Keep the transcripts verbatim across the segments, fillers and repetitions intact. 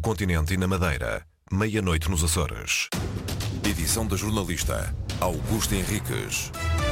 continente e na Madeira. Meia-noite nos Açores. Edição da jornalista Augusta Henriques.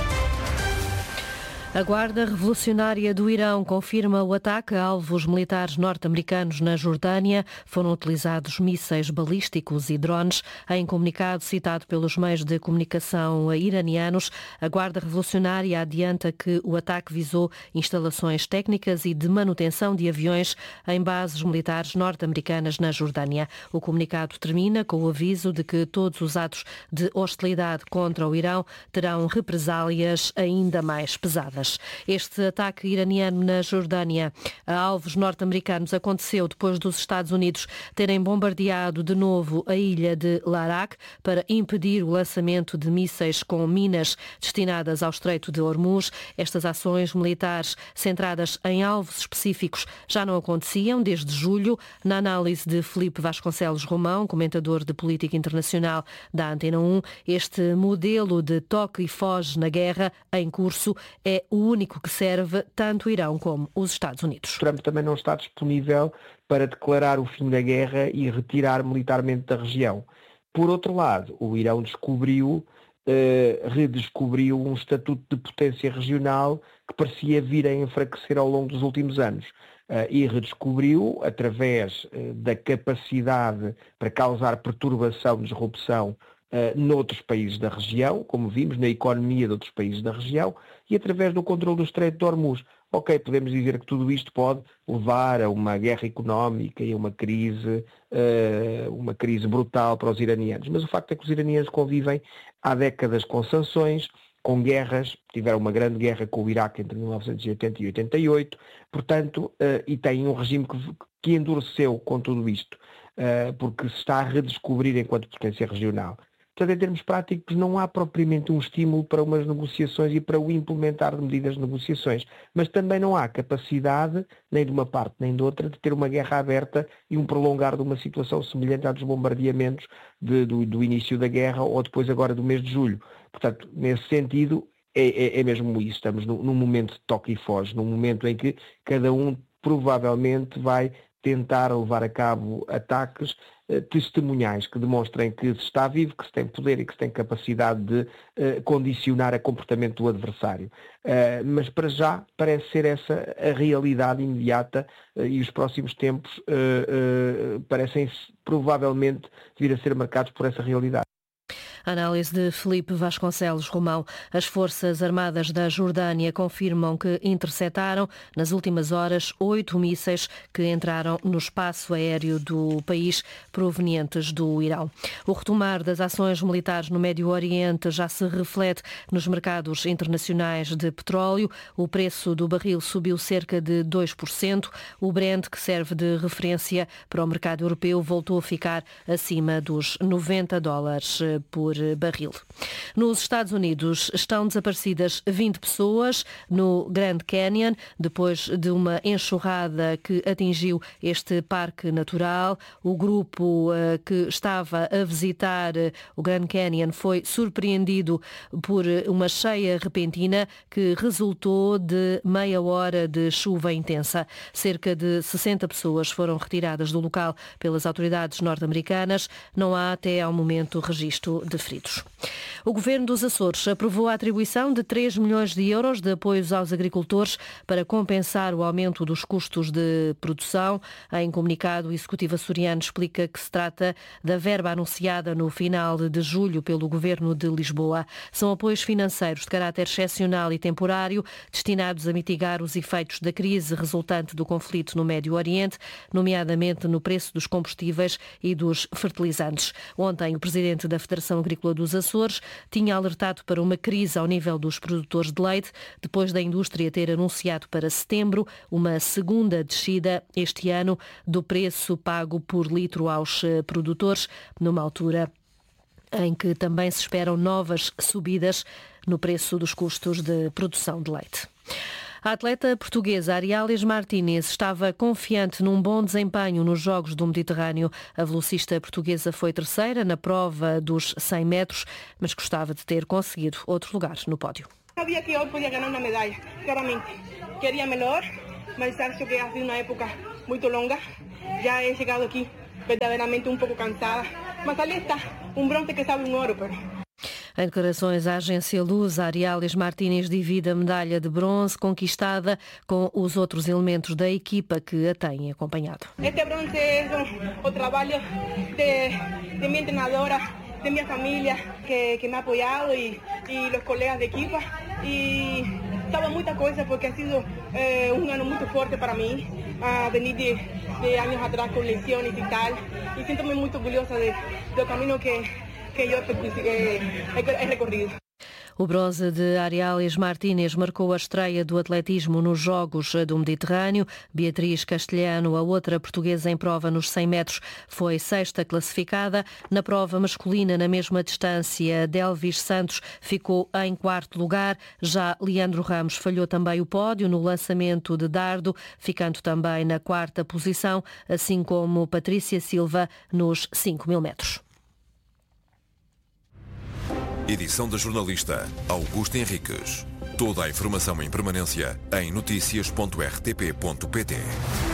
A Guarda Revolucionária do Irão confirma o ataque a alvos militares norte-americanos na Jordânia. Foram utilizados mísseis balísticos e drones. Em comunicado citado pelos meios de comunicação iranianos, a Guarda Revolucionária adianta que o ataque visou instalações técnicas e de manutenção de aviões em bases militares norte-americanas na Jordânia. O comunicado termina com o aviso de que todos os atos de hostilidade contra o Irão terão represálias ainda mais pesadas. Este ataque iraniano na Jordânia a alvos norte-americanos aconteceu depois dos Estados Unidos terem bombardeado de novo a ilha de Larak para impedir o lançamento de mísseis com minas destinadas ao Estreito de Hormuz. Estas ações militares centradas em alvos específicos já não aconteciam desde julho. Na análise de Filipe Vasconcelos Romão, comentador de política internacional da Antena um, este modelo de toque e foge na guerra em curso é o único que serve tanto o Irão como os Estados Unidos. Trump também não está disponível para declarar o fim da guerra e retirar militarmente da região. Por outro lado, o Irão descobriu, eh, redescobriu um estatuto de potência regional que parecia vir a enfraquecer ao longo dos últimos anos. Uh, e redescobriu, através uh, da capacidade para causar perturbação, disrupção uh, noutros países da região, como vimos, na economia de outros países da região, e através do controle do Estreito de Hormuz. Ok, podemos dizer que tudo isto pode levar a uma guerra económica e a uma crise, uh, uma crise brutal para os iranianos, mas o facto é que os iranianos convivem há décadas com sanções, com guerras, tiveram uma grande guerra com o Iraque entre mil novecentos e oitenta e oitenta e oito, portanto, uh, e têm um regime que, que endureceu com tudo isto, uh, porque se está a redescobrir enquanto potência regional. Portanto, em termos práticos, não há propriamente um estímulo para umas negociações e para o implementar de medidas de negociações, mas também não há capacidade, nem de uma parte nem de outra, de ter uma guerra aberta e um prolongar de uma situação semelhante à dos bombardeamentos de, do, do início da guerra ou depois agora do mês de julho. Portanto, nesse sentido, é, é, é mesmo isso. Estamos num, num momento de toque e foge, num momento em que cada um provavelmente vai tentar levar a cabo ataques eh, testemunhais que demonstrem que se está vivo, que se tem poder e que se tem capacidade de eh, condicionar o comportamento do adversário. Uh, mas para já parece ser essa a realidade imediata uh, e os próximos tempos uh, uh, parecem provavelmente vir a ser marcados por essa realidade. Análise de Filipe Vasconcelos Romão. As Forças Armadas da Jordânia confirmam que interceptaram nas últimas horas oito mísseis que entraram no espaço aéreo do país provenientes do Irão. O retomar das ações militares no Médio Oriente já se reflete nos mercados internacionais de petróleo. O preço do barril subiu cerca de dois por cento. O Brent, que serve de referência para o mercado europeu, voltou a ficar acima dos noventa dólares por barril. Nos Estados Unidos estão desaparecidas vinte pessoas no Grand Canyon depois de uma enxurrada que atingiu este parque natural. O grupo uh, que estava a visitar uh, o Grand Canyon foi surpreendido por uma cheia repentina que resultou de meia hora de chuva intensa. Cerca de sessenta pessoas foram retiradas do local pelas autoridades norte-americanas. Não há até ao momento registro de feridos. O Governo dos Açores aprovou a atribuição de três milhões de euros de apoios aos agricultores para compensar o aumento dos custos de produção. Em comunicado, o Executivo açoriano explica que se trata da verba anunciada no final de julho pelo Governo de Lisboa. São apoios financeiros de caráter excepcional e temporário, destinados a mitigar os efeitos da crise resultante do conflito no Médio Oriente, nomeadamente no preço dos combustíveis e dos fertilizantes. Ontem, o Presidente da Federação Agrícola dos Açores tinha alertado para uma crise ao nível dos produtores de leite, depois da indústria ter anunciado para setembro uma segunda descida este ano do preço pago por litro aos produtores, numa altura em que também se esperam novas subidas no preço dos custos de produção de leite. A atleta portuguesa Ariales Martínez estava confiante num bom desempenho nos Jogos do Mediterrâneo. A velocista portuguesa foi terceira na prova dos cem metros, mas gostava de ter conseguido outro lugar no pódio. Sabia que eu podia ganhar uma medalha, claramente. Queria melhor, mas acho que ha sido uma época muito longa. Já he chegado aqui verdaderamente un poco cansada. Mas ali está, un bronce que sabe un oro, pero... Em declarações à agência Lusa, Ariales Martínez divide a medalha de bronze conquistada com os outros elementos da equipa que a têm acompanhado. Este bronce é o, o trabalho de, de minha treinadora, de minha família, que, que me ha apoiado e, e os colegas de equipa. E sabe muita coisa porque ha sido eh, um ano muito forte para mim. A venir de, de anos atrás com lesões e tal. E sinto-me muito orgulhosa de, do caminho que, que eu eh, he recorrido. O bronze de Ariales Martínez marcou a estreia do atletismo nos Jogos do Mediterrâneo. Beatriz Castelhano, a outra portuguesa em prova nos cem metros, foi sexta classificada. Na prova masculina, na mesma distância, Delvis Santos ficou em quarto lugar. Já Leandro Ramos falhou também o pódio no lançamento de dardo, ficando também na quarta posição, assim como Patrícia Silva nos cinco mil metros. Edição da jornalista Augusta Henriques. Toda a informação em permanência em notícias ponto r t p ponto p t.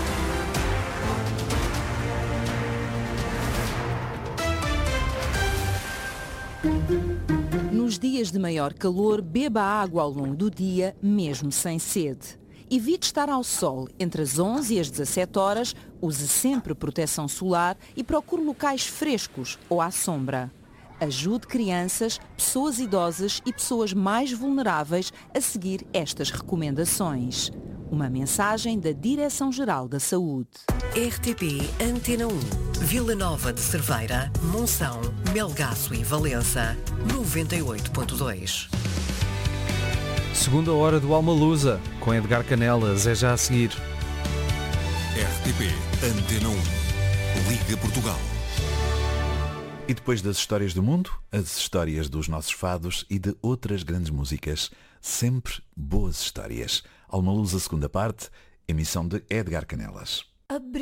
Nos dias de maior calor, beba água ao longo do dia, mesmo sem sede. Evite estar ao sol entre as onze e as dezassete horas, use sempre proteção solar e procure locais frescos ou à sombra. Ajude crianças, pessoas idosas e pessoas mais vulneráveis a seguir estas recomendações. Uma mensagem da Direção-Geral da Saúde. R T P Antena um, Vila Nova de Cerveira, Monção, Melgaço e Valença, noventa e oito ponto dois. Segunda hora do Almalusa, com Edgar Canelas, é já a seguir. R T P Antena um, Liga Portugal. E depois das histórias do mundo, as histórias dos nossos fados e de outras grandes músicas. Sempre boas histórias. Almalusa, segunda parte, emissão de Edgar Canelas.